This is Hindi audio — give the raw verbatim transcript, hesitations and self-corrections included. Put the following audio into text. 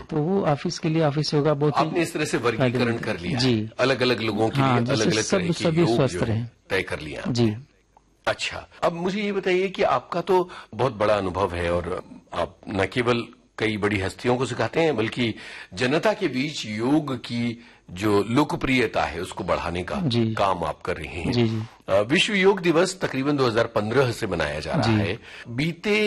तो वो ऑफिस के लिए ऑफिस योगा बहुत ही आपने इस तरह से वर्गीकरण कर लिया जी, अलग अलग लोगों के हाँ, लिए अलग अलग सब तरह के सभी योग स्वस्थ जो है रहे तय कर लिया आपने। जी। अच्छा, अब मुझे ये बताइए कि आपका तो बहुत बड़ा अनुभव है और आप न केवल कई बड़ी हस्तियों को सिखाते हैं बल्कि जनता के बीच योग की जो लोकप्रियता है उसको बढ़ाने का जी, काम आप कर रहे हैं। जी, जी। विश्व योग दिवस तकरीबन दो हज़ार पंद्रह से मनाया जा रहा है। बीते